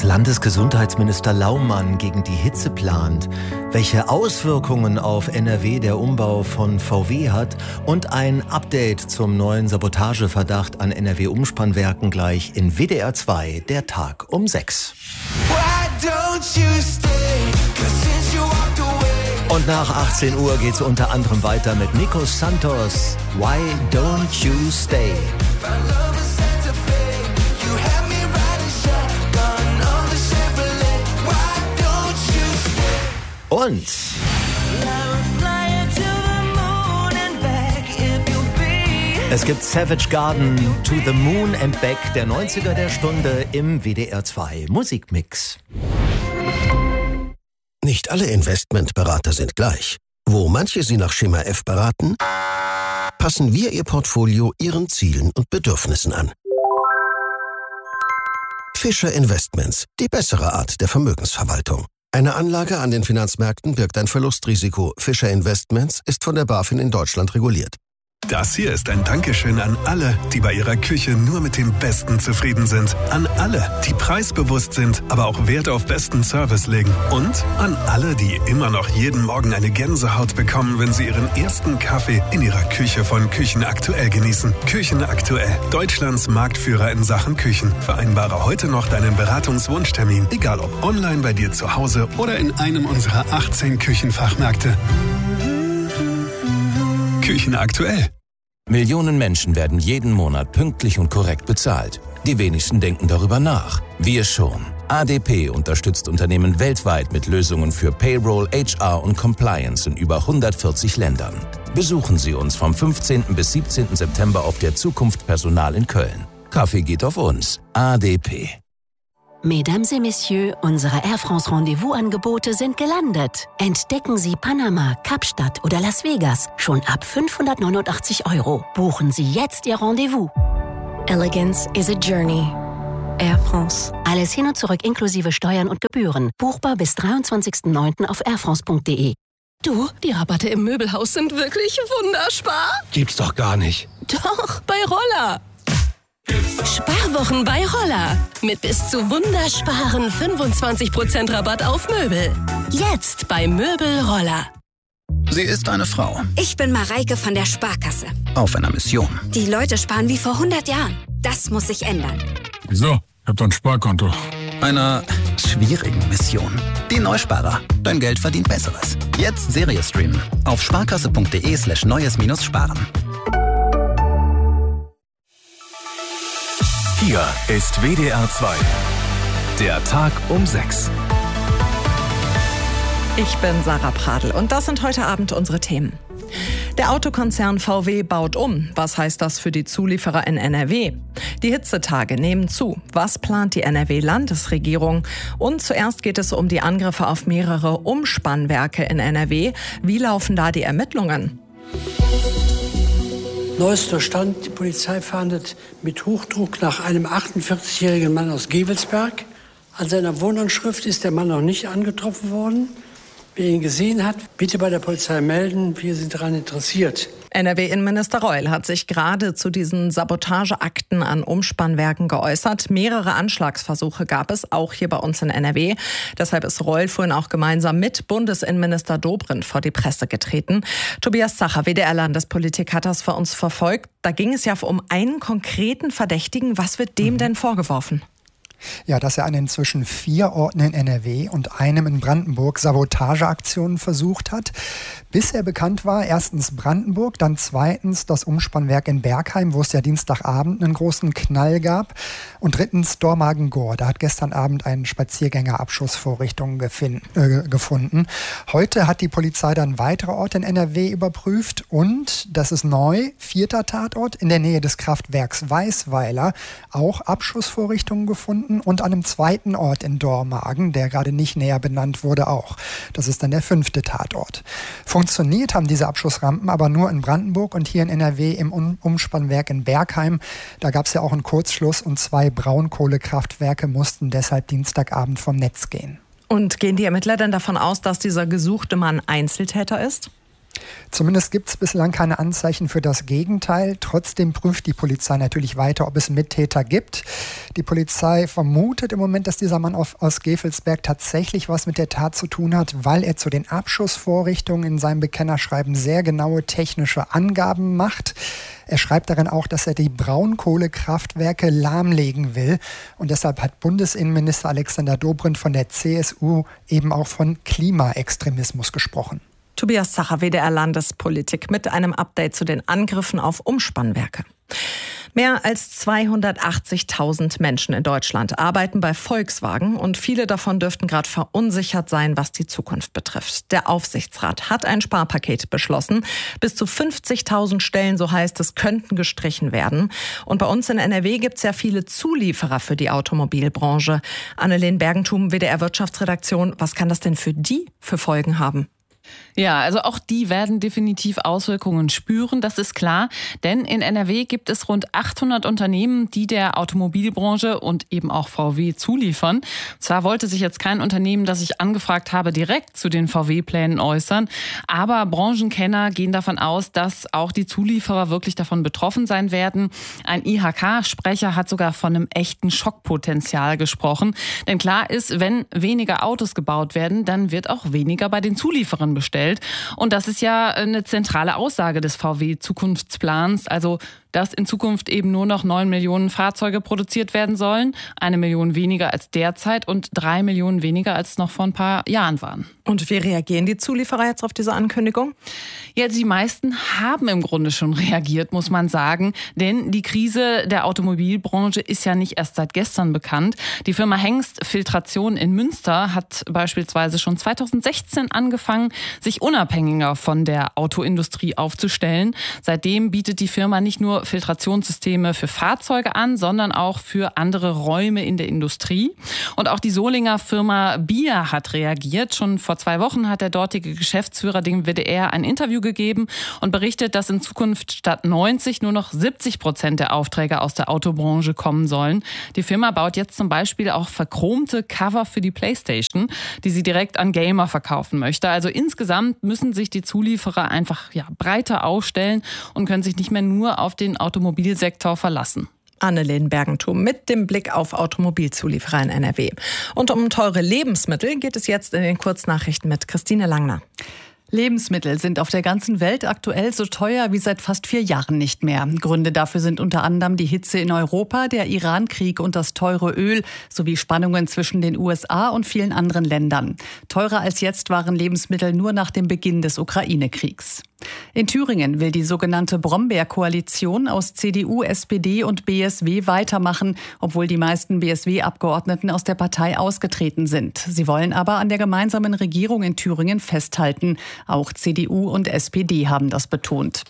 was Landesgesundheitsminister Laumann gegen die Hitze plant, welche Auswirkungen auf NRW der Umbau von VW hat und ein Update zum neuen Sabotageverdacht an NRW-Umspannwerken gleich in WDR 2, der Tag um 6. Und nach 18 Uhr geht's unter anderem weiter mit Nico Santos. Why don't you stay? Und es gibt Savage Garden, To the Moon and Back, der 90er der Stunde im WDR 2 Musikmix. Nicht alle Investmentberater sind gleich. Wo manche Sie nach Schema F beraten, passen wir Ihr Portfolio Ihren Zielen und Bedürfnissen an. Fischer Investments, die bessere Art der Vermögensverwaltung. Eine Anlage an den Finanzmärkten birgt ein Verlustrisiko. Fischer Investments ist von der BaFin in Deutschland reguliert. Das hier ist ein Dankeschön an alle, die bei ihrer Küche nur mit dem Besten zufrieden sind. An alle, die preisbewusst sind, aber auch Wert auf besten Service legen. Und an alle, die immer noch jeden Morgen eine Gänsehaut bekommen, wenn sie ihren ersten Kaffee in ihrer Küche von Küchenaktuell genießen. Küchenaktuell, Deutschlands Marktführer in Sachen Küchen. Vereinbare heute noch deinen Beratungswunschtermin, egal ob online bei dir zu Hause oder in einem unserer 18 Küchenfachmärkte. Küchenaktuell. Millionen Menschen werden jeden Monat pünktlich und korrekt bezahlt. Die wenigsten denken darüber nach. Wir schon. ADP unterstützt Unternehmen weltweit mit Lösungen für Payroll, HR und Compliance in über 140 Ländern. Besuchen Sie uns vom 15. bis 17. September auf der Zukunft Personal in Köln. Kaffee geht auf uns. ADP. Mesdames et Messieurs, unsere Air France Rendezvous-Angebote sind gelandet. Entdecken Sie Panama, Kapstadt oder Las Vegas schon ab 589 €. Buchen Sie jetzt Ihr Rendezvous. Elegance is a journey. Air France. Alles hin und zurück inklusive Steuern und Gebühren. Buchbar bis 23.09. auf airfrance.de. Du, die Rabatte im Möbelhaus sind wirklich wunderspar. Gibt's doch gar nicht. Doch, bei Roller. Sparwochen bei Roller. Mit bis zu wundersparen 25% Rabatt auf Möbel. Jetzt bei Möbel Roller. Sie ist eine Frau. Ich bin Mareike von der Sparkasse. Auf einer Mission. Die Leute sparen wie vor 100 Jahren. Das muss sich ändern. Wieso? Ich hab doch ein Sparkonto. Einer schwierigen Mission. Die Neusparer. Dein Geld verdient Besseres. Jetzt Serie streamen. Auf sparkasse.de/neues-sparen. Hier ist WDR 2. Der Tag um 6. Ich bin Sarah Pradl und das sind heute Abend unsere Themen. Der Autokonzern VW baut um. Was heißt das für die Zulieferer in NRW? Die Hitzetage nehmen zu. Was plant die NRW-Landesregierung? Und zuerst geht es um die Angriffe auf mehrere Umspannwerke in NRW. Wie laufen da die Ermittlungen? Neuester Stand, die Polizei fahndet mit Hochdruck nach einem 48-jährigen Mann aus Gevelsberg. An seiner Wohnanschrift ist der Mann noch nicht angetroffen worden. Wer ihn gesehen hat, bitte bei der Polizei melden, wir sind daran interessiert. NRW-Innenminister Reul hat sich gerade zu diesen Sabotageakten an Umspannwerken geäußert. Mehrere Anschlagsversuche gab es, auch hier bei uns in NRW. Deshalb ist Reul vorhin auch gemeinsam mit Bundesinnenminister Dobrindt vor die Presse getreten. Tobias Zacher, WDR-Landespolitik, hat das für uns verfolgt. Da ging es ja um einen konkreten Verdächtigen. Was wird dem denn vorgeworfen? Ja, dass er an inzwischen 4 Orten in NRW und einem in Brandenburg Sabotageaktionen versucht hat. Bisher bekannt war erstens Brandenburg, dann zweitens das Umspannwerk in Bergheim, wo es ja Dienstagabend einen großen Knall gab. Und drittens Dormagen-Gohr. Da hat gestern Abend ein Spaziergänger Abschussvorrichtungen gefunden. Heute hat die Polizei dann weitere Orte in NRW überprüft. Und, das ist neu, 4. Tatort in der Nähe des Kraftwerks Weißweiler. Auch Abschussvorrichtungen gefunden. Und an einem zweiten Ort in Dormagen, der gerade nicht näher benannt wurde, auch. Das ist dann der 5. Tatort. Funktioniert haben diese Abschussrampen aber nur in Brandenburg und hier in NRW im Umspannwerk in Bergheim. Da gab es ja auch einen Kurzschluss und 2 Braunkohlekraftwerke mussten deshalb Dienstagabend vom Netz gehen. Und gehen die Ermittler denn davon aus, dass dieser gesuchte Mann Einzeltäter ist? Zumindest gibt es bislang keine Anzeichen für das Gegenteil. Trotzdem prüft die Polizei natürlich weiter, ob es Mittäter gibt. Die Polizei vermutet im Moment, dass dieser Mann aus Gevelsberg tatsächlich was mit der Tat zu tun hat, weil er zu den Abschussvorrichtungen in seinem Bekennerschreiben sehr genaue technische Angaben macht. Er schreibt darin auch, dass er die Braunkohlekraftwerke lahmlegen will. Und deshalb hat Bundesinnenminister Alexander Dobrindt von der CSU eben auch von Klimaextremismus gesprochen. Tobias Zacher, WDR Landespolitik, mit einem Update zu den Angriffen auf Umspannwerke. Mehr als 280.000 Menschen in Deutschland arbeiten bei Volkswagen und viele davon dürften gerade verunsichert sein, was die Zukunft betrifft. Der Aufsichtsrat hat ein Sparpaket beschlossen. Bis zu 50.000 Stellen, so heißt es, könnten gestrichen werden. Und bei uns in NRW gibt es ja viele Zulieferer für die Automobilbranche. Annelien Bergentum, WDR Wirtschaftsredaktion, was kann das denn für die für Folgen haben? Ja, also auch die werden definitiv Auswirkungen spüren, das ist klar. Denn in NRW gibt es rund 800 Unternehmen, die der Automobilbranche und eben auch VW zuliefern. Zwar wollte sich jetzt kein Unternehmen, das ich angefragt habe, direkt zu den VW-Plänen äußern, aber Branchenkenner gehen davon aus, dass auch die Zulieferer wirklich davon betroffen sein werden. Ein IHK-Sprecher hat sogar von einem echten Schockpotenzial gesprochen. Denn klar ist, wenn weniger Autos gebaut werden, dann wird auch weniger bei den Zulieferern bestellt. Und das ist ja eine zentrale Aussage des VW-Zukunftsplans, also dass in Zukunft eben nur noch 9 Millionen Fahrzeuge produziert werden sollen, 1 Million weniger als derzeit und 3 Millionen weniger als noch vor ein paar Jahren waren. Und wie reagieren die Zulieferer jetzt auf diese Ankündigung? Ja, die meisten haben im Grunde schon reagiert, muss man sagen. Denn die Krise der Automobilbranche ist ja nicht erst seit gestern bekannt. Die Firma Hengst Filtration in Münster hat beispielsweise schon 2016 angefangen, sich unabhängiger von der Autoindustrie aufzustellen. Seitdem bietet die Firma nicht nur Filtrationssysteme für Fahrzeuge an, sondern auch für andere Räume in der Industrie. Und auch die Solinger Firma BIA hat reagiert. Schon vor 2 Wochen hat der dortige Geschäftsführer dem WDR ein Interview gegeben und berichtet, dass in Zukunft statt 90 nur noch 70% der Aufträge aus der Autobranche kommen sollen. Die Firma baut jetzt zum Beispiel auch verchromte Cover für die PlayStation, die sie direkt an Gamer verkaufen möchte. Also insgesamt müssen sich die Zulieferer einfach breiter aufstellen und können sich nicht mehr nur auf den Automobilsektor verlassen. Annelien Bergentum mit dem Blick auf Automobilzulieferer in NRW. Und um teure Lebensmittel geht es jetzt in den Kurznachrichten mit Christine Langner. Lebensmittel sind auf der ganzen Welt aktuell so teuer wie seit fast 4 Jahren nicht mehr. Gründe dafür sind unter anderem die Hitze in Europa, der Iran-Krieg und das teure Öl sowie Spannungen zwischen den USA und vielen anderen Ländern. Teurer als jetzt waren Lebensmittel nur nach dem Beginn des Ukraine-Kriegs. In Thüringen will die sogenannte Brombeer-Koalition aus CDU, SPD und BSW weitermachen, obwohl die meisten BSW-Abgeordneten aus der Partei ausgetreten sind. Sie wollen aber an der gemeinsamen Regierung in Thüringen festhalten. Auch CDU und SPD haben das betont.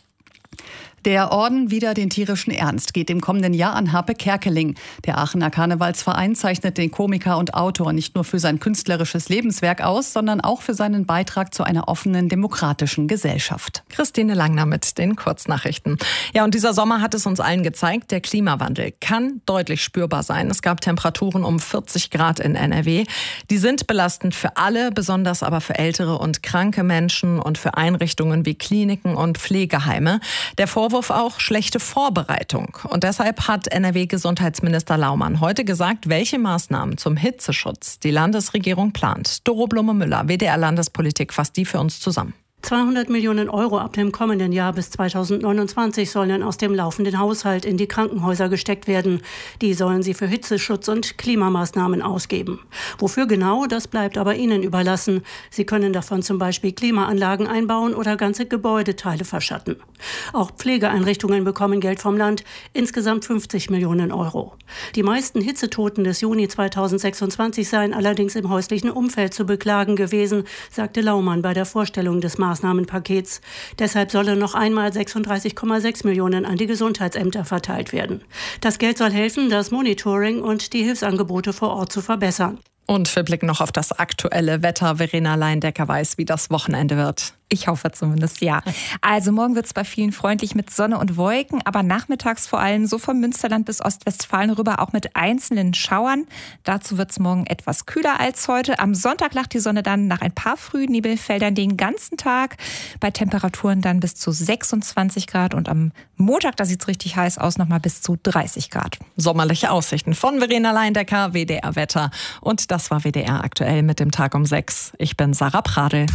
Der Orden Wider den tierischen Ernst geht im kommenden Jahr an Harpe Kerkeling. Der Aachener Karnevalsverein zeichnet den Komiker und Autor nicht nur für sein künstlerisches Lebenswerk aus, sondern auch für seinen Beitrag zu einer offenen, demokratischen Gesellschaft. Christine Langner mit den Kurznachrichten. Ja, und dieser Sommer hat es uns allen gezeigt, der Klimawandel kann deutlich spürbar sein. Es gab Temperaturen um 40 Grad in NRW. Die sind belastend für alle, besonders aber für ältere und kranke Menschen und für Einrichtungen wie Kliniken und Pflegeheime. Der Vorwurf auch schlechte Vorbereitung. Und deshalb hat NRW-Gesundheitsminister Laumann heute gesagt, welche Maßnahmen zum Hitzeschutz die Landesregierung plant. Doro Blume-Müller, WDR Landespolitik, fasst die für uns zusammen. 200 Millionen Euro ab dem kommenden Jahr bis 2029 sollen aus dem laufenden Haushalt in die Krankenhäuser gesteckt werden. Die sollen sie für Hitzeschutz und Klimamaßnahmen ausgeben. Wofür genau, das bleibt aber Ihnen überlassen. Sie können davon zum Beispiel Klimaanlagen einbauen oder ganze Gebäudeteile verschatten. Auch Pflegeeinrichtungen bekommen Geld vom Land, insgesamt 50 Millionen Euro. Die meisten Hitzetoten des Juni 2026 seien allerdings im häuslichen Umfeld zu beklagen gewesen, sagte Laumann bei der Vorstellung des Maßnahmenpakets. Deshalb sollen noch einmal 36,6 Millionen an die Gesundheitsämter verteilt werden. Das Geld soll helfen, das Monitoring und die Hilfsangebote vor Ort zu verbessern. Und wir blicken noch auf das aktuelle Wetter. Verena Leindecker weiß, wie das Wochenende wird. Ich hoffe zumindest, ja. Also morgen wird es bei vielen freundlich mit Sonne und Wolken, aber nachmittags vor allem so vom Münsterland bis Ostwestfalen rüber auch mit einzelnen Schauern. Dazu wird es morgen etwas kühler als heute. Am Sonntag lacht die Sonne dann nach ein paar frühen Nebelfeldern den ganzen Tag. Bei Temperaturen dann bis zu 26 Grad und am Montag, da sieht es richtig heiß aus, nochmal bis zu 30 Grad. Sommerliche Aussichten von Verena Leindecker, WDR Wetter. Und das war WDR aktuell mit dem Tag um 6. Ich bin Sarah Pradl.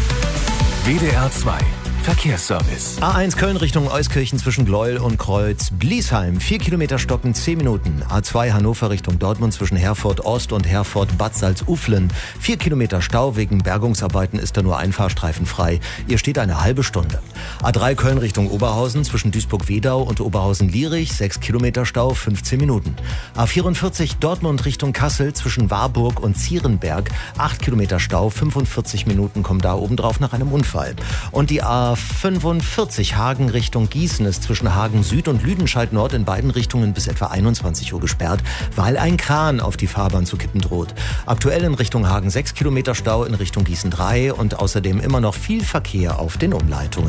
WDR 2 Verkehrsservice. A1 Köln Richtung Euskirchen zwischen Gleuel und Kreuz Bliesheim. 4 Kilometer stoppen, 10 Minuten. A2 Hannover Richtung Dortmund zwischen Herford Ost und Herford Bad Salzuflen. 4 Kilometer Stau, wegen Bergungsarbeiten ist da nur ein Fahrstreifen frei. Ihr steht eine halbe Stunde. A3 Köln Richtung Oberhausen zwischen Duisburg-Wedau und Oberhausen-Lierich. 6 Kilometer Stau, 15 Minuten. A44 Dortmund Richtung Kassel zwischen Warburg und Zierenberg. 8 Kilometer Stau, 45 Minuten kommen da obendrauf nach einem Unfall. Und die A45 Hagen Richtung Gießen ist zwischen Hagen Süd und Lüdenscheid Nord in beiden Richtungen bis etwa 21 Uhr gesperrt, weil ein Kran auf die Fahrbahn zu kippen droht. Aktuell in Richtung Hagen 6 Kilometer Stau, in Richtung Gießen 3 und außerdem immer noch viel Verkehr auf den Umleitungen.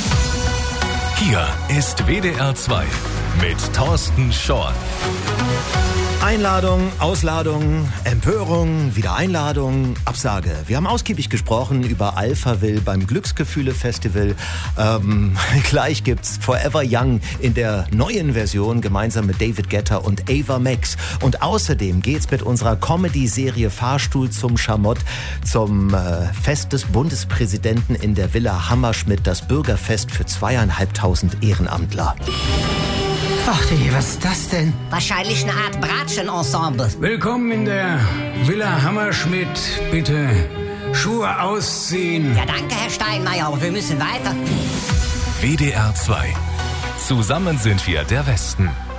Hier ist WDR 2 mit Thorsten Schorn. Einladung, Ausladung, Empörung, wieder Einladung, Absage. Wir haben ausgiebig gesprochen über Alphaville beim Glücksgefühle-Festival. Gleich gibt's Forever Young in der neuen Version gemeinsam mit David Guetta und Ava Max. Und außerdem geht's mit unserer Comedy-Serie Fahrstuhl zum Schamott zum Fest des Bundespräsidenten in der Villa Hammerschmidt, das Bürgerfest für 2.500 Ehrenamtler. Ach du, was ist das denn? Wahrscheinlich eine Art Bratschen-Ensemble. Willkommen in der Villa Hammerschmidt. Bitte Schuhe ausziehen. Ja, danke, Herr Steinmeier. Wir müssen weiter. WDR 2. Zusammen sind wir der Westen.